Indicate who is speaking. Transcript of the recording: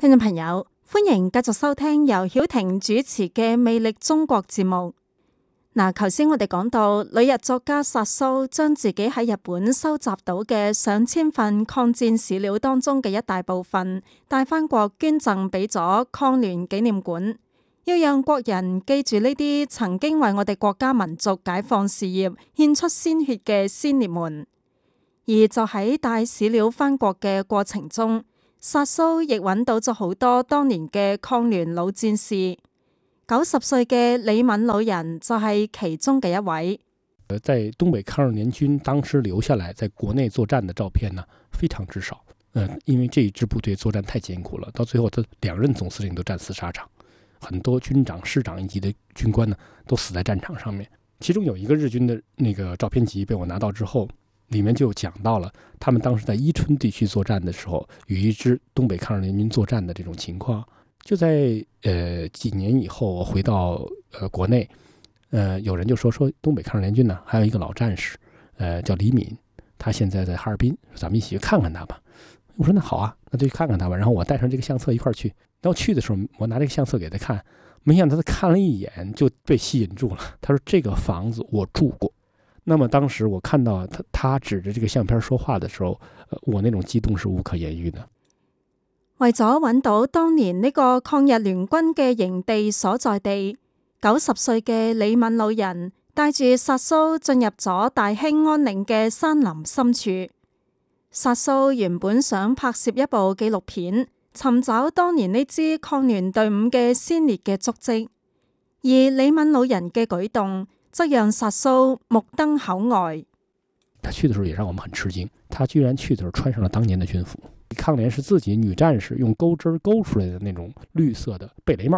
Speaker 1: 聽眾朋友，歡迎繼續收聽由曉婷主持嘅《魅力中國》節目。嗱，頭先我哋講到旅日作家薩蘇將自己喺日本收集到嘅上千份抗戰史料當中嘅一大部分帶返國捐贈俾咗抗聯紀念館，要讓國人記住呢啲曾經為我哋國家民族解放事業獻出鮮血嘅先烈們。而就喺帶史料返國嘅過程中，薩蘇亦揾到咗好多當年嘅抗聯老戰士，90歲嘅李敏老人就係其中嘅一位。
Speaker 2: 在東北抗日聯軍當時留下來在國內作戰的照片呢，非常之少。因為這一支部隊作戰太艱苦了，到最後他2任總司令都戰死沙場，很多軍長、師長以及的軍官呢都死在戰場上面。其中有一個日軍的那個照片集被我拿到之後，裡面就講到了他們當時在伊春地區作戰的時候，與一支東北抗日聯軍作戰的這種情況。就在幾年以後，我回到國內，有人就說東北抗日聯軍呢，還有一個老戰士，叫李敏，他現在在哈爾濱，咱們一起去看看他吧。我說那好啊，那就去看看他吧。然後我帶上這個相冊一塊兒去。然後去的時候，我拿這個相冊給他看，沒想到他看了一眼就被吸引住了。他說這個房子我住過。那麼當時我看到他指着這個相片說話的時候，我那種激動是無可言喻的。
Speaker 1: 為咗揾到當年呢個抗日聯軍嘅營地所在地，90歲嘅李敏老人帶住薩蘇進入咗大興安嶺嘅山林深處。薩蘇原本想拍攝一部紀錄片，尋找當年呢支抗聯隊伍嘅先烈嘅足跡，而李敏老人嘅舉動則讓薩蘇目瞪口呆。
Speaker 2: 他去的時候也讓我們很吃驚，他居然去的時候穿上了當年的軍服。抗聯是自己女戰士用鈎針勾出來的那種綠色的貝雷帽，